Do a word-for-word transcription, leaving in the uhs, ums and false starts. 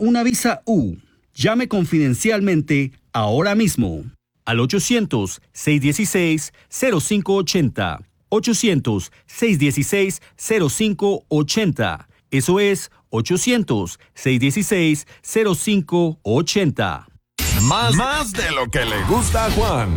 una visa U. Llame confidencialmente ahora mismo al ochocientos, seiscientos dieciséis, cero cinco ochenta. ochocientos, seiscientos dieciséis, cero cinco ochenta. Eso es ochocientos, seiscientos dieciséis, cero cinco ochenta. Más, más de lo que le gusta a Juan.